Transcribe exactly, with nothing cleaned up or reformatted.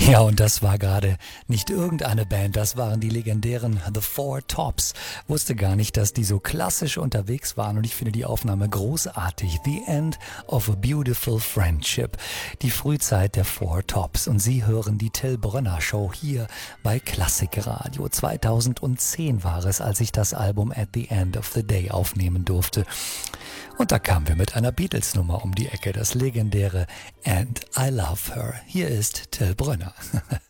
Ja, und das war gerade nicht irgendeine Band, das waren die legendären The Four Tops. Wusste gar nicht, dass die so klassisch unterwegs waren und ich finde die Aufnahme großartig. The End of a Beautiful Friendship. Die Frühzeit der Four Tops und Sie hören die Till Brönner Show hier bei Klassikradio. zweitausendzehn war es, als ich das Album At the End of the Day aufnehmen durfte. Und da kamen wir mit einer Beatles-Nummer um die Ecke, das legendäre And I Love Her. Hier ist Till Brönner.